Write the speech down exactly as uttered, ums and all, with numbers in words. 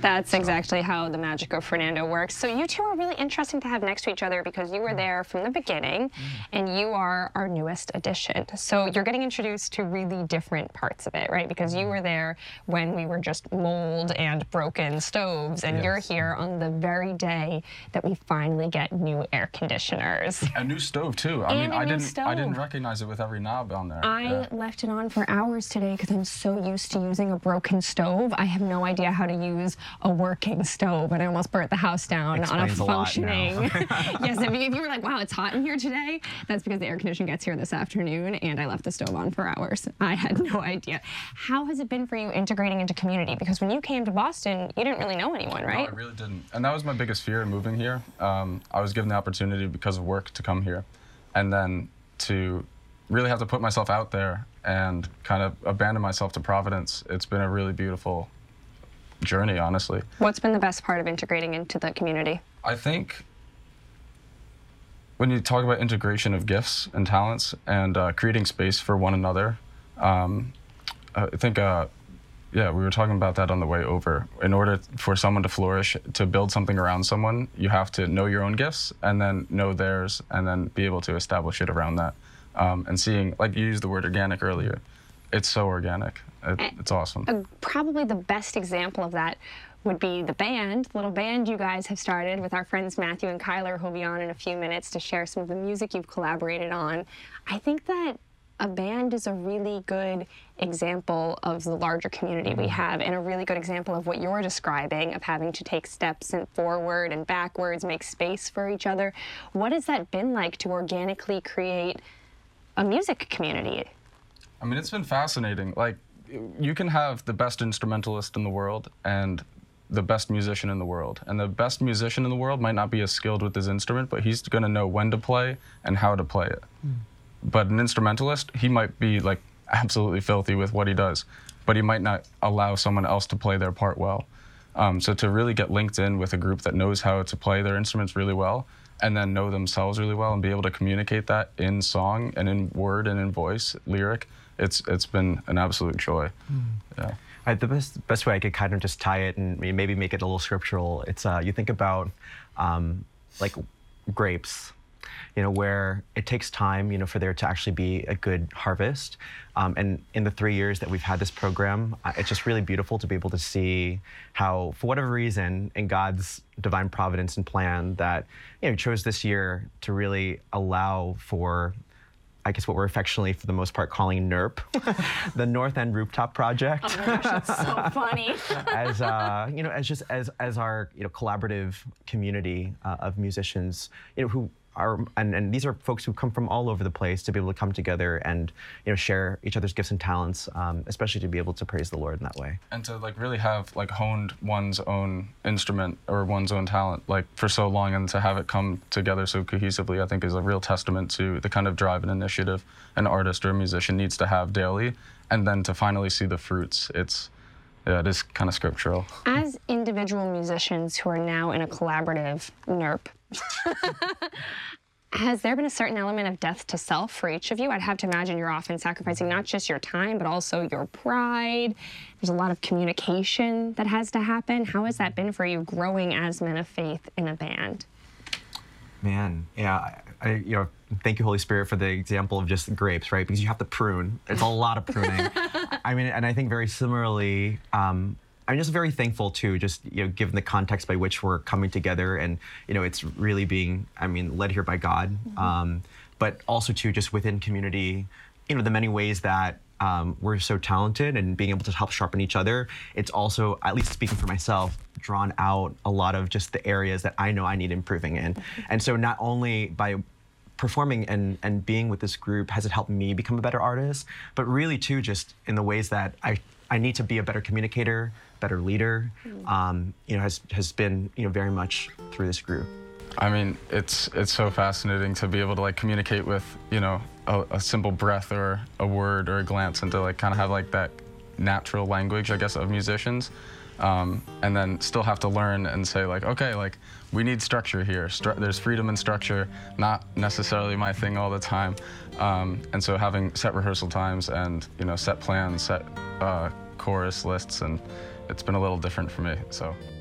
That's so. exactly how the magic of Fernando works. So you two are really interesting to have next to each other because you were there from the beginning, mm. and you are our newest addition. So you're getting introduced to really different parts of it, right? Because you were there when we were just mold and broken stoves, and yes. you're here on the very day that we finally get new air conditioners. A new stove too. I and mean, a I new didn't, stove. I didn't recognize it with every knob on there. I yeah. left it on for hours today because I'm so used to using a broken stove. I have no idea how to use a working stove, and I almost burnt the house down Explains on a functioning. A lot now. Yes, if you, if you were like, wow, it's hot in here today, that's because the air conditioner gets here this afternoon, and I left the stove on for hours. I had no idea. How has it been for you integrating into community? Because when you came to Boston, you didn't really know anyone, right? No, I really didn't. And that was my biggest fear in moving here. Um, I was given the opportunity because of work to come here, and then to really have to put myself out there and kind of abandon myself to Providence. It's been a really beautiful journey, honestly. What's been the best part of integrating into the community? I think when you talk about integration of gifts and talents and uh, creating space for one another, um, I think, uh, yeah, we were talking about that on the way over. In order for someone to flourish, to build something around someone, you have to know your own gifts and then know theirs and then be able to establish it around that. Um, and seeing, like you used the word organic earlier, it's so organic. It, it's awesome. Uh, probably the best example of that would be the band, the little band you guys have started with our friends Matthew and Kyler, who'll be on in a few minutes to share some of the music you've collaborated on. I think that a band is a really good example of the larger community we have, and a really good example of what you're describing, of having to take steps and forward and backwards, make space for each other. What has that been like to organically create a music community? I mean, it's been fascinating. Like, you can have the best instrumentalist in the world and the best musician in the world. And the best musician in the world might not be as skilled with his instrument, but he's gonna know when to play and how to play it. Mm. But an instrumentalist, he might be like absolutely filthy with what he does, but he might not allow someone else to play their part well. Um, so to really get linked in with a group that knows how to play their instruments really well, and then know themselves really well and be able to communicate that in song and in word and in voice, lyric, it's it's been an absolute joy. Mm. Yeah. I, the best best way I could kind of just tie it and maybe make it a little scriptural, it's uh, you think about um, like grapes, you know, where it takes time, you know, for there to actually be a good harvest. Um, and in the three years that we've had this program, uh, it's just really beautiful to be able to see how, for whatever reason, in God's divine providence and plan, that, you know, He chose this year to really allow for, I guess what we're affectionately, for the most part, calling NERP, the North End Rooftop Project. Oh my gosh, it's so funny. as uh, you know, as just as as our you know collaborative community uh, of musicians, you know, who are and, and these are folks who come from all over the place to be able to come together and you know share each other's gifts and talents, um, especially to be able to praise the Lord in that way. And to like really have like honed one's own instrument or one's own talent like for so long, and to have it come together so cohesively, I think is a real testament to the kind of drive and initiative an artist or a musician needs to have daily, and then to finally see the fruits. It's yeah, it is kind of scriptural. As individual musicians who are now in a collaborative NERP, has there been a certain element of death to self for each of you? I'd have to imagine you're often sacrificing not just your time, but also your pride. There's a lot of communication that has to happen. How has that been for you growing as men of faith in a band? Man, yeah, I, I, you know, thank you, Holy Spirit, for the example of just grapes, right? Because you have to prune. It's a lot of pruning. I mean, and I think very similarly, um, I'm just very thankful too, just, you know, given the context by which we're coming together, and, you know, it's really being, I mean, led here by God, mm-hmm. um, but also too, just within community, you know, the many ways that um, we're so talented and being able to help sharpen each other. It's also, at least speaking for myself, drawn out a lot of just the areas that I know I need improving in. And so not only by performing and, and being with this group has it helped me become a better artist, but really too just in the ways that I, I need to be a better communicator, better leader, um, you know, has, has been, you know, very much through this group. I mean, it's it's so fascinating to be able to like communicate with, you know, a, a simple breath or a word or a glance, and to like kind of have like that natural language, I guess, of musicians. Um, and then still have to learn and say like, okay, like we need structure here. Stru there's freedom in structure, not necessarily my thing all the time. Um, and so having set rehearsal times and, you know, set plans, set uh, chorus lists, and it's been a little different for me. So.